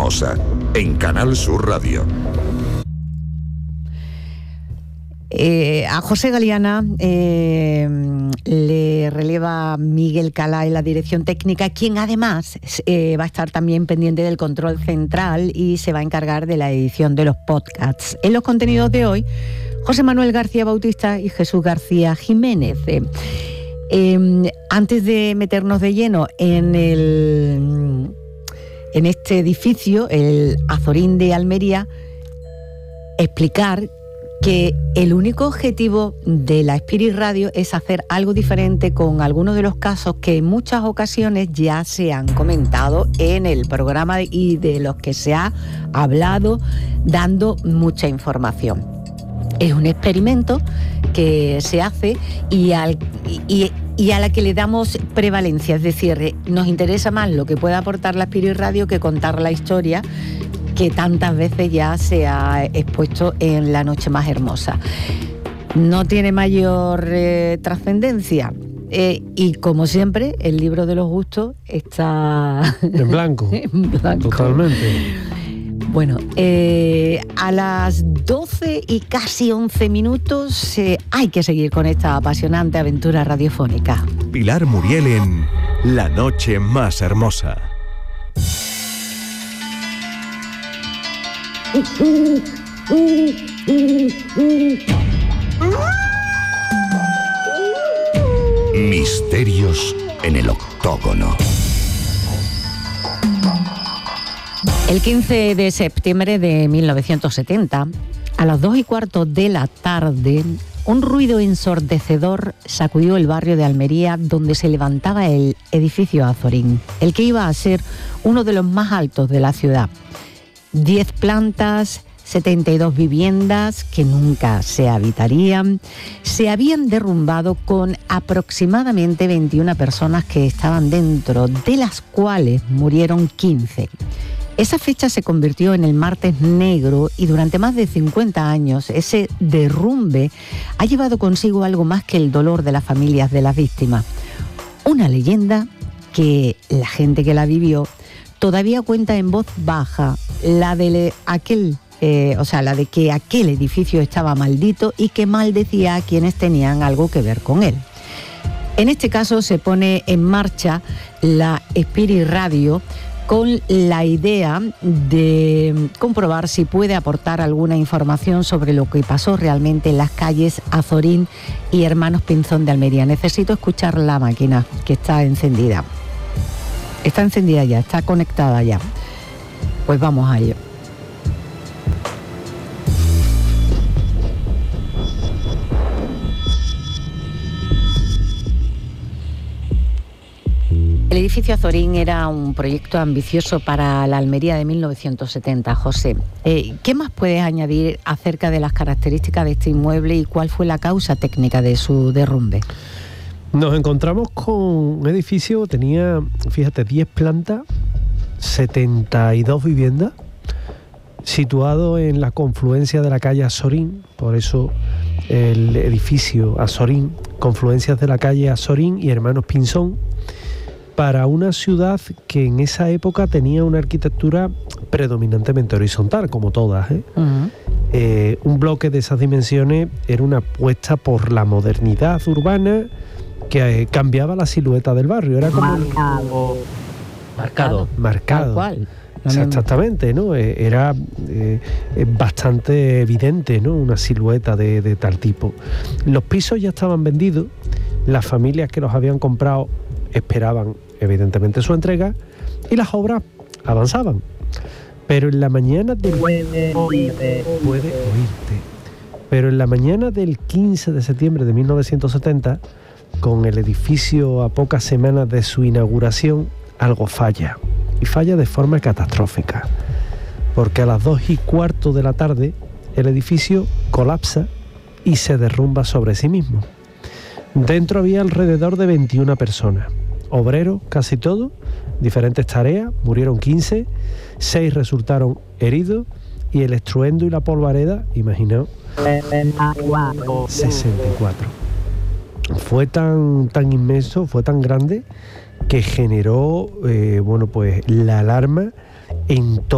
Hermosa, en Canal Sur Radio. A José Galiana le releva Miguel Calá en la dirección técnica, quien además va a estar también pendiente del control central y se va a encargar de la edición de los podcasts. En los contenidos de hoy, José Manuel García Bautista y Jesús García Jiménez. Antes de meternos de lleno en este edificio, el Azorín de Almería, explicar que el único objetivo de la Spirit Radio es hacer algo diferente con algunos de los casos que en muchas ocasiones ya se han comentado en el programa y de los que se ha hablado dando mucha información. Es un experimento que se hace y a la que le damos prevalencia, es decir, nos interesa más lo que pueda aportar la Spirit Radio que contar la historia que tantas veces ya se ha expuesto en La Noche Más Hermosa. No tiene mayor trascendencia y, como siempre, el libro de los gustos está en blanco. En blanco. Totalmente. Bueno, a las 12 y casi 11 minutos hay que seguir con esta apasionante aventura radiofónica. Pilar Muriel en La Noche Más Hermosa. Misterios en el octógono. El 15 de septiembre de 1970, a las 2:15 de la tarde, un ruido ensordecedor sacudió el barrio de Almería, donde se levantaba el edificio Azorín, el que iba a ser uno de los más altos de la ciudad. 10 plantas, 72 viviendas que nunca se habitarían, se habían derrumbado con aproximadamente 21 personas que estaban dentro, de las cuales murieron 15. Esa fecha se convirtió en el Martes Negro y durante más de 50 años ese derrumbe ha llevado consigo algo más que el dolor de las familias de las víctimas. Una leyenda que la gente que la vivió todavía cuenta en voz baja, la de que aquel edificio estaba maldito y que maldecía a quienes tenían algo que ver con él. En este caso se pone en marcha la Spirit Radio con la idea de comprobar si puede aportar alguna información sobre lo que pasó realmente en las calles Azorín y Hermanos Pinzón de Almería. Necesito escuchar la máquina, que está encendida. Está encendida ya, está conectada ya. Pues vamos a ello. El edificio Azorín era un proyecto ambicioso para la Almería de 1970, José. ¿Qué más puedes añadir acerca de las características de este inmueble y cuál fue la causa técnica de su derrumbe? Nos encontramos con un edificio, tenía, fíjate, 10 plantas, 72 viviendas, situado en la confluencia de la calle Azorín, por eso el edificio Azorín, confluencias de la calle Azorín y Hermanos Pinzón, para una ciudad que en esa época tenía una arquitectura predominantemente horizontal, como todas, ¿eh? Uh-huh. Un bloque de esas dimensiones era una apuesta por la modernidad urbana que cambiaba la silueta del barrio, era como marcado. Tal cual. Exactamente, ¿no? Era bastante evidente, ¿no? Una silueta de tal tipo. Los pisos ya estaban vendidos, las familias que los habían comprado esperaban evidentemente su entrega y las obras avanzaban. Pero en la mañana Pero en la mañana del 15 de septiembre de 1970, con el edificio a pocas semanas de su inauguración, algo falla. Y falla de forma catastrófica. Porque a las 2:15 de la tarde, el edificio colapsa y se derrumba sobre sí mismo. Dentro había alrededor de 21 personas. Obreros, casi todos, diferentes tareas, murieron 15, 6 resultaron heridos y el estruendo y la polvareda, imaginaos, 64. Fue tan inmenso, fue tan grande que generó la alarma en todo